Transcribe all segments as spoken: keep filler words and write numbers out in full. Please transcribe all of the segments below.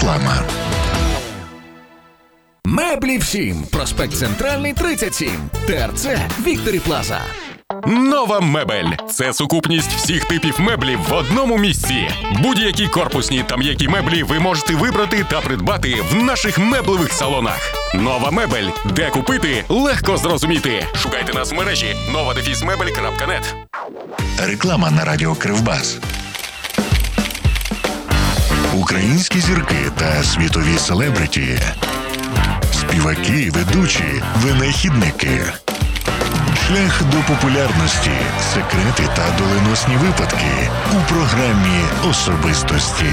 Реклама. Меблі всім. Проспект Центральний, тридцять сім. ТРЦ Вікторі Плаза. Нова мебель – це сукупність всіх типів меблів в одному місці. Будь-які корпусні та м'які меблі ви можете вибрати та придбати в наших меблевих салонах. Нова мебель. Де купити – легко зрозуміти. Шукайте нас в мережі нова дефіс мебель крапка нет. Реклама на радіо Кривбас. Українські зірки та світові селебриті. Співаки, ведучі, винахідники. Шлях до популярності, секрети та доленосні випадки у програмі «Особистості».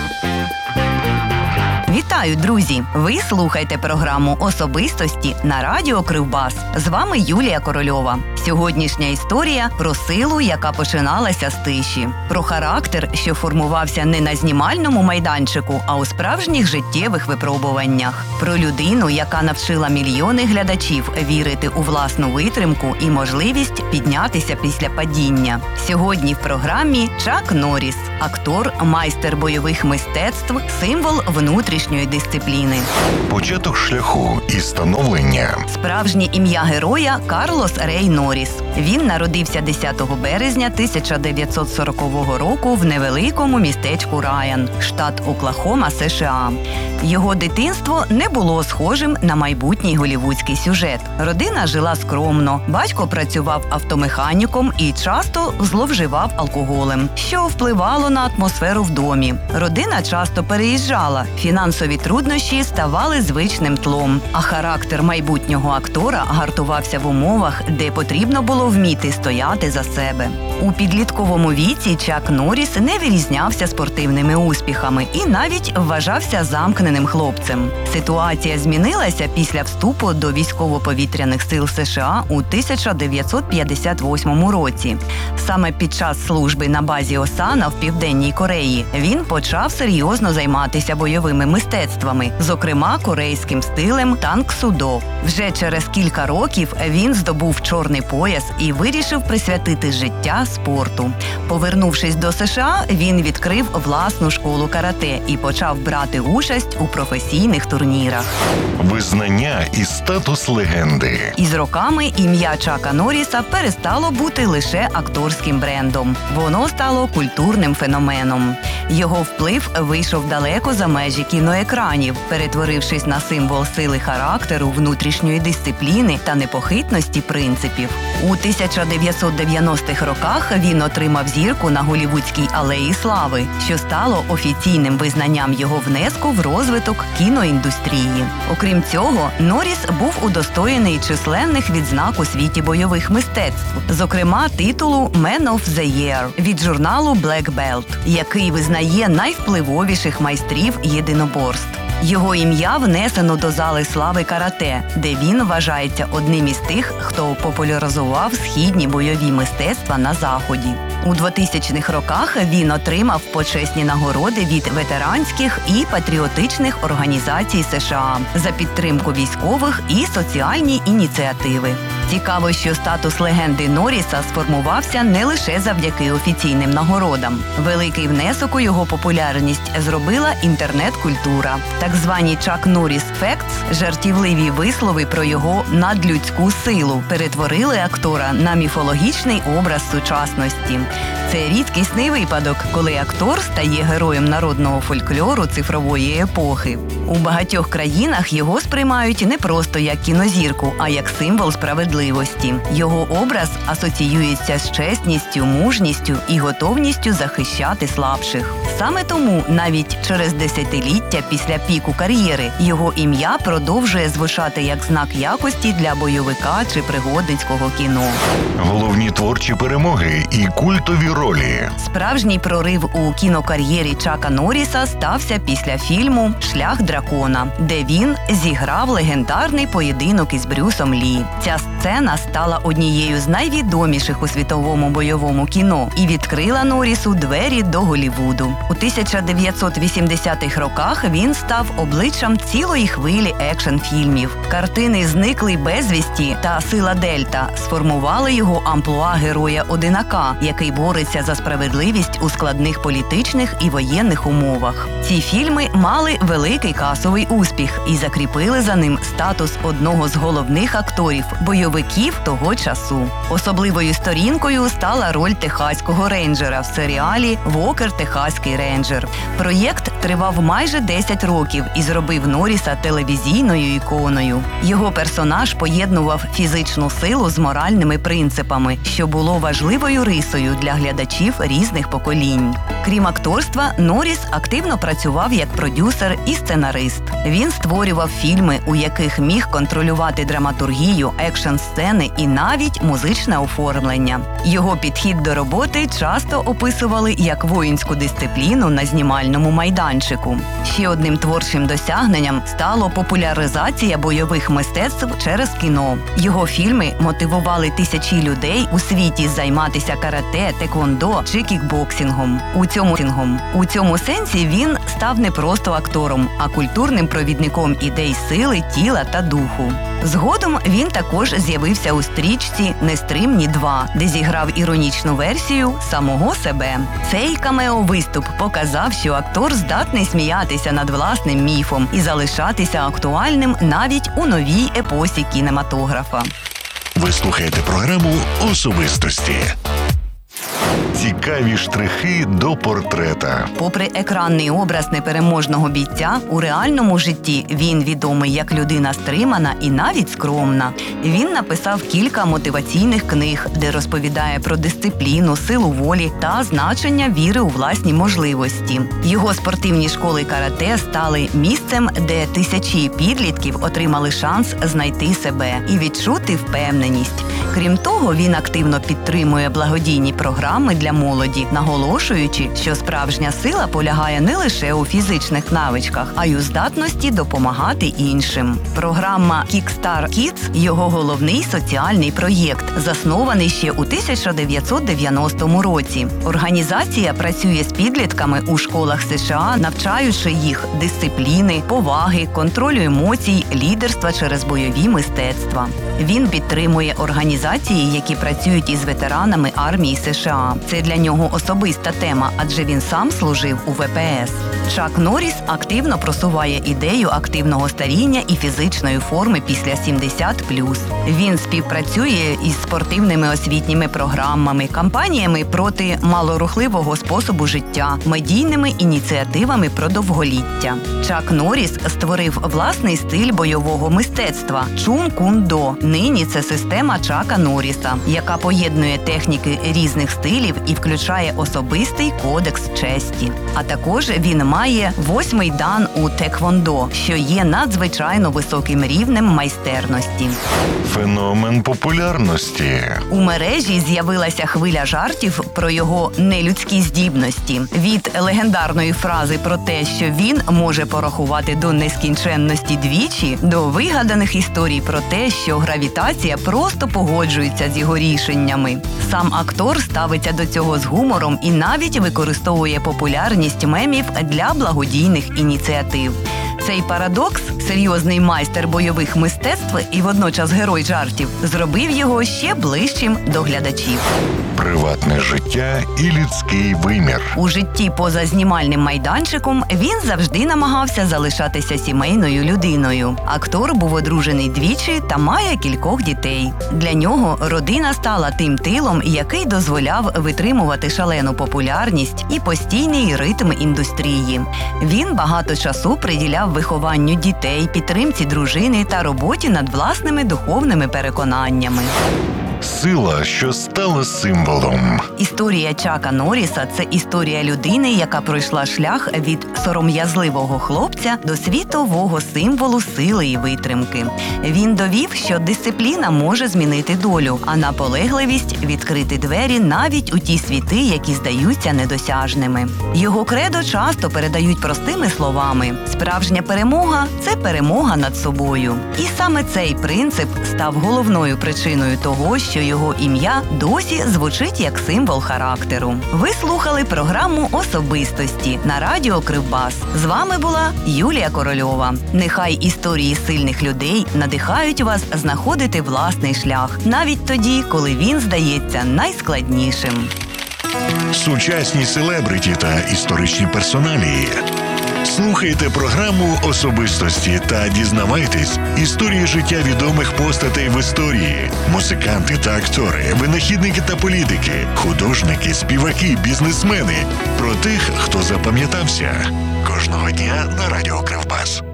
Вітаю, друзі! Ви слухаєте програму «Особистості» на радіо Кривбас. З вами Юлія Корольова. Сьогоднішня історія про силу, яка починалася з тиші. Про характер, що формувався не на знімальному майданчику, а у справжніх життєвих випробуваннях. Про людину, яка навчила мільйони глядачів вірити у власну витримку і можливість піднятися після падіння. Сьогодні в програмі Чак Норріс – актор, майстер бойових мистецтв, символ внутрішньої дисципліни. Початок шляху і становлення. Справжнє ім'я героя – Карлос Рей Норріс. Він народився десятого березня тисяча дев'ятсот сорокового року в невеликому містечку Райан, штат Оклахома, США. Його дитинство не було схожим на майбутній голівудський сюжет. Родина жила скромно, батько працював автомеханіком і часто зловживав алкоголем, що впливало на атмосферу в домі. Родина часто переїжджала, фінансові труднощі ставали звичним тлом, а характер майбутнього актора гартувався в умовах, де потрібно було вміти стояти за себе. У підлітковому віці Чак Норріс не вирізнявся спортивними успіхами і навіть вважався замкненим хлопцем. Ситуація змінилася після вступу до військово-повітряних сил США у тисяча дев'ятсот п'ятдесят восьмому році. Саме під час служби на базі Осана в Південній Кореї він почав серйозно займатися бойовими мистецтвами, зокрема корейським стилем танк-судо. Вже через кілька років він здобув чорний пояс і вирішив присвятити життя спорту. Повернувшись до США, він відкрив власну школу карате і почав брати участь у професійних турнірах. Визнання і статус легенди. Із роками ім'я Чака Норріса перестало бути лише акторським брендом. Воно стало культурним феноменом. Його вплив вийшов далеко за межі кіноекранів, перетворившись на символ сили характеру, внутрішньої дисципліни та непохитності принципів. У тисяча дев'ятсот дев'яностих роках він отримав зірку на Голлівудській алеї слави, що стало офіційним визнанням його внеску в розвиток кіноіндустрії. Окрім цього, Норріс був удостоєний численних відзнак у світі бойових мистецтв, зокрема титулу «Man of the Year» від журналу Black Belt, який визнає найвпливовіших майстрів єдиноборств. Його ім'я внесено до зали слави карате, де він вважається одним із тих, хто популяризував східні бойові мистецтва на Заході. У двотисячних роках він отримав почесні нагороди від ветеранських і патріотичних організацій США за підтримку військових і соціальні ініціативи. Цікаво, що статус легенди Норріса сформувався не лише завдяки офіційним нагородам. Великий внесок у його популярність зробила інтернет-культура. Так звані Чак Норріс Фектс, жартівливі вислови про його надлюдську силу, перетворили актора на міфологічний образ сучасності. Це рідкісний випадок, коли актор стає героєм народного фольклору цифрової епохи. У багатьох країнах його сприймають не просто як кінозірку, а як символ справедливості. Його образ асоціюється з чесністю, мужністю і готовністю захищати слабших. Саме тому навіть через десятиліття після піку кар'єри його ім'я продовжує звучати як знак якості для бойовика чи пригодницького кіно. Головні творчі перемоги і культові ролі. Справжній прорив у кінокар'єрі Чака Норріса стався після фільму «Шлях дракона», де він зіграв легендарний поєдинок із Брюсом Лі. Ця сцена стала однією з найвідоміших у світовому бойовому кіно і відкрила Норрісу двері до Голлівуду. У тисяча дев'ятсот вісімдесятих роках він став обличчям цілої хвилі екшн-фільмів. Картини «Зниклий безвісті» та «Сила Дельта» сформували його амплуа героя-одинака, який бореться за справедливість у складних політичних і воєнних умовах. Ці фільми мали великий касовий успіх і закріпили за ним статус одного з головних акторів бойовиків того часу. Особливою сторінкою стала роль техаського рейнджера в серіалі «Вокер. Техаський рейнджер». Проєкт тривав майже десять років і зробив Норріса телевізійною іконою. Його персонаж поєднував фізичну силу з моральними принципами, що було важливою рисою для глядачів різних поколінь. Крім акторства, Норріс активно працював як продюсер і сценарист. Він створював фільми, у яких міг контролювати драматургію, екшн-сцени і навіть музичне оформлення. Його підхід до роботи часто описували як воїнську дисципліну на знімальному майданчику. Ще одним творчим досягненням стало популяризація бойових мистецтв через кіно. Його фільми мотивували тисячі людей у світі займатися карате, теквондо чи кікбоксингом. У цьому, у цьому сенсі він став не просто актором, а культурним провідником ідей сили, тіла та духу. Згодом він також з'явився у стрічці «Нестримні два», де зіграв іронічну версію самого себе. Цей камео-виступ показав, що актор здатний сміятися над власним міфом і залишатися актуальним навіть у новій епосі кінематографа. Ви слухаєте програму «Особистості». Цікаві штрихи до портрета. Попри екранний образ непереможного бійця, у реальному житті він відомий як людина стримана і навіть скромна. Він написав кілька мотиваційних книг, де розповідає про дисципліну, силу волі та значення віри у власні можливості. Його спортивні школи карате стали місцем, де тисячі підлітків отримали шанс знайти себе і відчути впевненість. Крім того, він активно підтримує благодійні програми для молоді, наголошуючи, що справжня сила полягає не лише у фізичних навичках, а й у здатності допомагати іншим. Програма Kickstart Kids – його головний соціальний проєкт, заснований ще у тисяча дев'ятсот дев'яностому році. Організація працює з підлітками у школах США, навчаючи їх дисципліни, поваги, контролю емоцій, лідерства через бойові мистецтва. Він підтримує організації, які працюють із ветеранами армії США. Це для нього особиста тема, адже він сам служив у ве пе ес. Чак Норріс активно просуває ідею активного старіння і фізичної форми після сімдесят плюс. Він співпрацює із спортивними освітніми програмами, кампаніями проти малорухливого способу життя, медійними ініціативами про довголіття. Чак Норріс створив власний стиль бойового мистецтва – Чун Кун До. Нині це система Чака Норріса, яка поєднує техніки різних стилів і включає особистий кодекс честі. А також він має восьмий дан у теквондо, що є надзвичайно високим рівнем майстерності. Феномен популярності. У мережі з'явилася хвиля жартів про його нелюдські здібності. Від легендарної фрази про те, що він може порахувати до нескінченності двічі, до вигаданих історій про те, що гравітація просто погоджується з його рішеннями. Сам актор ставиться до цього з гумором і навіть використовує популярність мемів для благодійних ініціатив. Цей парадокс, серйозний майстер бойових мистецтв і водночас герой жартів, зробив його ще ближчим до глядачів. Приватне життя і людський вимір. У житті поза знімальним майданчиком він завжди намагався залишатися сімейною людиною. Актор був одружений двічі та має кількох дітей. Для нього родина стала тим тилом, який дозволяв витримувати шалену популярність і постійний ритм індустрії. Він багато часу приділяв вихованню дітей, підтримці дружини та роботі над власними духовними переконаннями. Сила, що стала символом. Історія Чака Норріса – це історія людини, яка пройшла шлях від сором'язливого хлопця до світового символу сили і витримки. Він довів, що дисципліна може змінити долю, а наполегливість – відкрити двері навіть у ті світи, які здаються недосяжними. Його кредо часто передають простими словами. Справжня перемога – це перемога над собою. І саме цей принцип став головною причиною того, що його ім'я досі звучить як символ характеру. Ви слухали програму «Особистості» на радіо Кривбас. З вами була Юлія Корольова. Нехай історії сильних людей надихають вас знаходити власний шлях, навіть тоді, коли він здається найскладнішим. Сучасні селебриті та історичні персоналії. Слухайте програму «Особистості» та дізнавайтесь історії життя відомих постатей в історії. Музиканти та актори, винахідники та політики, художники, співаки, бізнесмени. Про тих, хто запам'ятався. Кожного дня на радіо Кривбас.